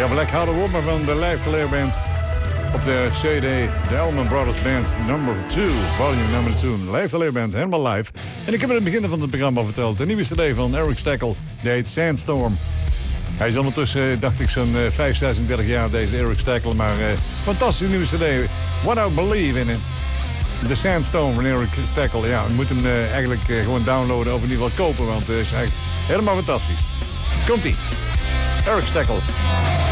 Ja, Black Hearted Woman van de Live Clear Band. Op de CD, de Allman Brothers Band number 2, volume number 2. Live Clear Band, helemaal live. En ik heb in het begin van het programma verteld. De nieuwe CD van Eric Steckel, die heet Sandstorm. Hij is ondertussen, dacht ik, zo'n 36 jaar, deze Eric Steckel. Maar fantastische nieuwe CD. What I Believe in It. De Sandstorm van Eric Steckel. Ja, we moeten hem eigenlijk gewoon downloaden of in ieder geval kopen. Want het is echt helemaal fantastisch. Komt-ie. Eric Steckel.